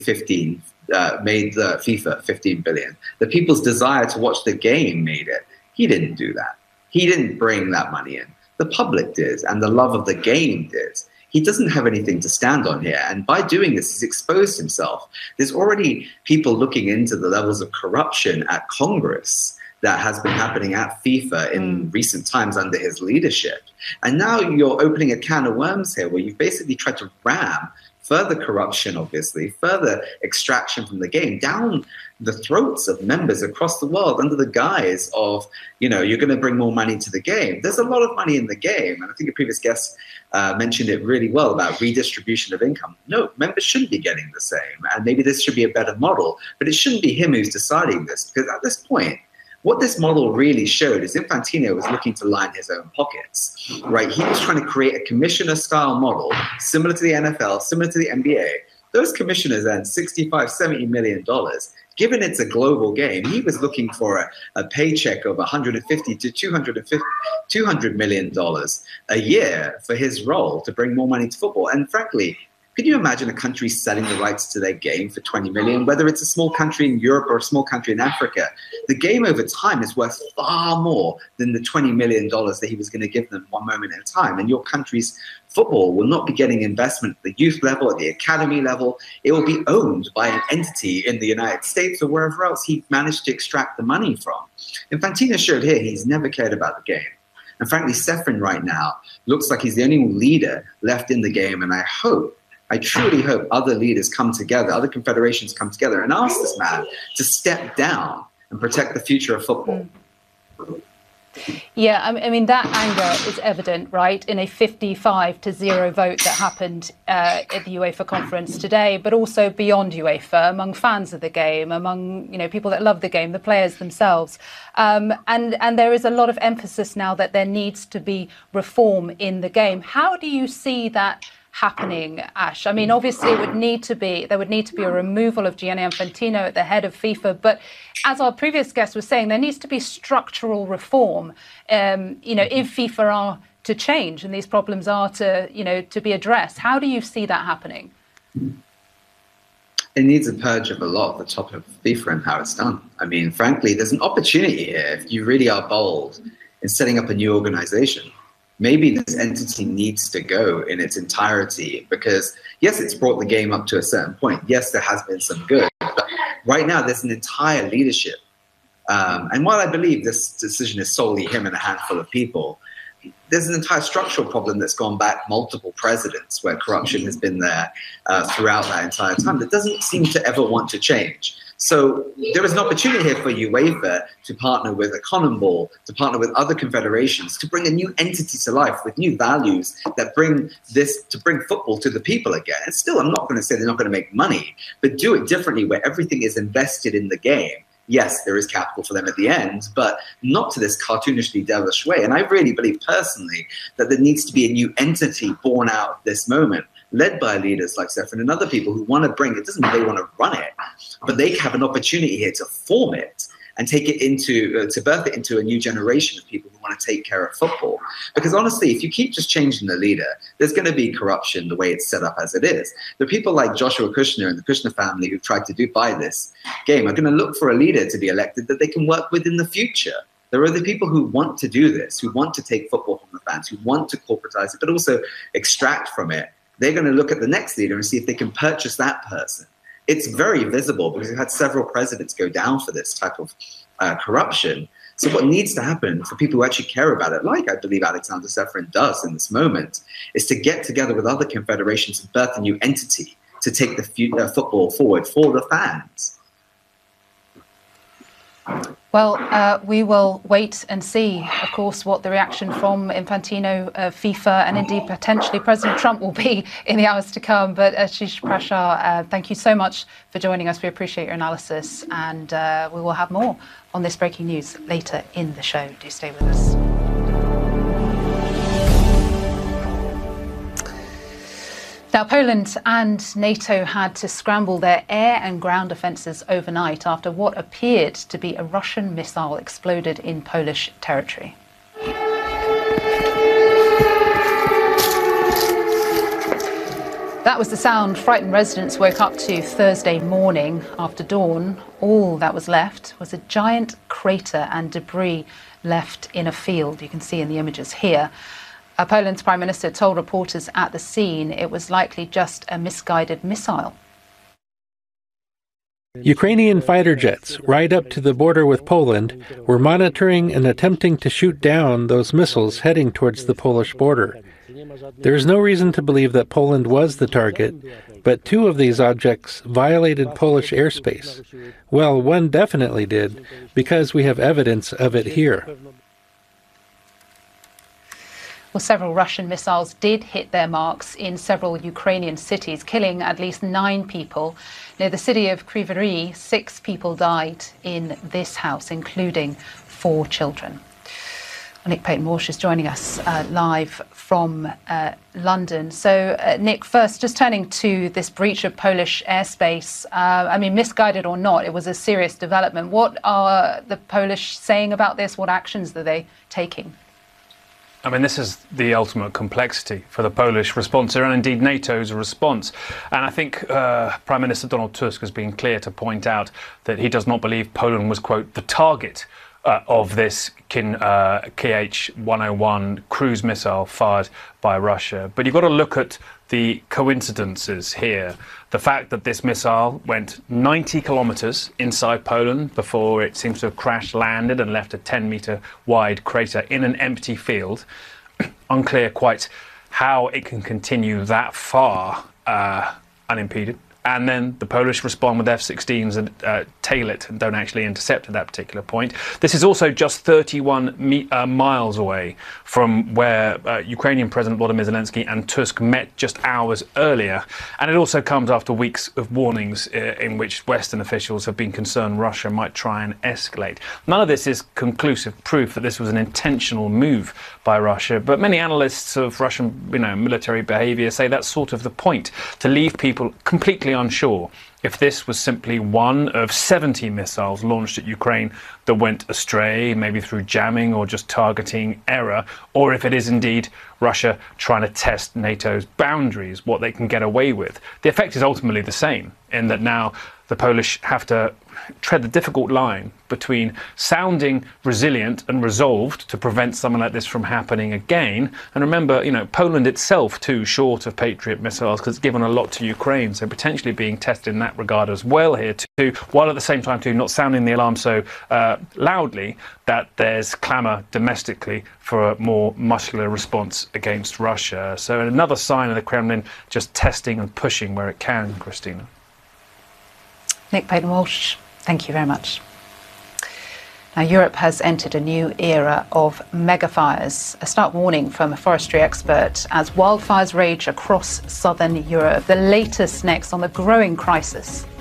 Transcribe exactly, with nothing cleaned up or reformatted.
fifteen, uh, made the FIFA fifteen billion. The people's desire to watch the game made it. He didn't do that. He didn't bring that money in. The public did, and the love of the game did. He doesn't have anything to stand on here. And by doing this, he's exposed himself. There's already people looking into the levels of corruption at Congress that has been happening at FIFA in mm. recent times under his leadership. And now you're opening a can of worms here where you've basically tried to ram further corruption, obviously, further extraction from the game down the throats of members across the world under the guise of, you know, you're going to bring more money to the game. There's a lot of money in the game. And I think a previous guest uh, mentioned it really well about redistribution of income. No, members shouldn't be getting the same. And maybe this should be a better model. But it shouldn't be him who's deciding this. Because at this point, what this model really showed is Infantino was looking to line his own pockets, right? He was trying to create a commissioner-style model similar to the N F L, similar to the N B A. Those commissioners earned sixty-five, seventy million dollars. Given it's a global game, he was looking for a, a paycheck of one hundred fifty to two hundred million dollars a year for his role to bring more money to football. And frankly, could you imagine a country selling the rights to their game for twenty million, whether it's a small country in Europe or a small country in Africa? The game over time is worth far more than the twenty million dollars that he was going to give them one moment at a time. And your country's football will not be getting investment at the youth level, at the academy level. It will be owned by an entity in the United States or wherever else he managed to extract the money from. Infantino showed here he's never cared about the game. And frankly, Ceferin right now looks like he's the only leader left in the game. And I hope I truly hope other leaders come together, other confederations come together and ask this man to step down and protect the future of football. Yeah, I mean, that anger is evident, right, in a fifty-five to zero vote that happened uh, at the UEFA conference today, but also beyond UEFA, among fans of the game, among, you know, people that love the game, the players themselves. Um, and, and there is a lot of emphasis now that there needs to be reform in the game. How do you see that happening, Ash? I mean, obviously it would need to be, there would need to be a removal of Gianni Infantino at the head of FIFA, but as our previous guest was saying, there needs to be structural reform, um, you know, if FIFA are to change and these problems are to, you know, to be addressed. How do you see that happening? It needs a purge of a lot at the top of FIFA and how it's done. I mean, frankly, there's an opportunity here if you really are bold in setting up a new organization. Maybe this entity needs to go in its entirety because, yes, it's brought the game up to a certain point. Yes, there has been some good. But right now, there's an entire leadership. Um, and while I believe this decision is solely him and a handful of people, there's an entire structural problem that's gone back multiple presidents where corruption has been there uh, throughout that entire time that doesn't seem to ever want to change. So there is an opportunity here for UEFA to partner with CONMEBOL, to partner with other confederations, to bring a new entity to life with new values that bring this, to bring football to the people again. And still, I'm not going to say they're not going to make money, but do it differently where everything is invested in the game. Yes, there is capital for them at the end, but not to this cartoonishly devilish way. And I really believe personally that there needs to be a new entity born out of this moment, led by leaders like Ceferin and other people who want to bring it. Doesn't mean they want to run it, but they have an opportunity here to form it and take it into, uh, to birth it into a new generation of people who want to take care of football. Because honestly, if you keep just changing the leader, there's going to be corruption the way it's set up as it is. The people like Joshua Kushner and the Kushner family who tried to do buy this game are going to look for a leader to be elected that they can work with in the future. There are the people who want to do this, who want to take football from the fans, who want to corporatize it, but also extract from it. They're going to look at the next leader and see if they can purchase that person. It's very visible because we've had several presidents go down for this type of uh, corruption. So what needs to happen for people who actually care about it, like I believe Alexander Ceferin does in this moment, is to get together with other confederations and birth a new entity to take the f- uh, football forward for the fans. Well, uh, we will wait and see, of course, what the reaction from Infantino, uh, FIFA, and indeed potentially President Trump will be in the hours to come. But Ashish Prashar, uh, thank you so much for joining us. We appreciate your analysis, and uh, we will have more on this breaking news later in the show. Do stay with us. Now, Poland and NATO had to scramble their air and ground defences overnight after what appeared to be a Russian missile exploded in Polish territory. That was the sound frightened residents woke up to Thursday morning. After dawn, all that was left was a giant crater and debris left in a field. You can see in the images here. Uh, Poland's Prime Minister told reporters at the scene it was likely just a misguided missile. Ukrainian fighter jets, right up to the border with Poland, were monitoring and attempting to shoot down those missiles heading towards the Polish border. There is no reason to believe that Poland was the target, but two of these objects violated Polish airspace. Well, one definitely did, because we have evidence of it here. Well, several Russian missiles did hit their marks in several Ukrainian cities, killing at least nine people. Near the city of Kryvyi Rih, six people died in this house, including four children. Nick Paton-Walsh is joining us uh, live from uh, London. So, uh, Nick, first, just turning to this breach of Polish airspace, uh, I mean, misguided or not, it was a serious development. What are the Polish saying about this? What actions are they taking? I mean, this is the ultimate complexity for the Polish response and indeed NATO's response. And I think uh, Prime Minister Donald Tusk has been clear to point out that he does not believe Poland was, quote, the target Uh, of this Kin, uh, K H one oh one cruise missile fired by Russia. But you've got to look at the coincidences here. The fact that this missile went ninety kilometers inside Poland before it seems to have crash landed and left a ten meter wide crater in an empty field. Unclear quite how it can continue that far uh, unimpeded. And then the Polish respond with F sixteens and uh, tail it and don't actually intercept at that particular point. This is also just thirty-one me uh, miles away from where uh, Ukrainian President Volodymyr Zelensky and Tusk met just hours earlier. And it also comes after weeks of warnings uh, in which Western officials have been concerned Russia might try and escalate. None of this is conclusive proof that this was an intentional move by Russia, but many analysts of Russian you know, military behavior say that's sort of the point, to leave people completely unsure if this was simply one of seventy missiles launched at Ukraine that went astray, maybe through jamming or just targeting error, or if it is indeed Russia trying to test NATO's boundaries, what they can get away with. The effect is ultimately the same, in that now the Polish have to tread the difficult line between sounding resilient and resolved to prevent something like this from happening again. And remember, you know, Poland itself too, short of Patriot missiles, because it's given a lot to Ukraine, so potentially being tested in that regard as well here too, while at the same time too not sounding the alarm so uh, loudly that there's clamour domestically for a more muscular response against Russia. So another sign of the Kremlin just testing and pushing where it can, Christina. Nick Paton-Walsh, thank you very much. Now, Europe has entered a new era of megafires. A stark warning from a forestry expert as wildfires rage across southern Europe. The latest next on the growing crisis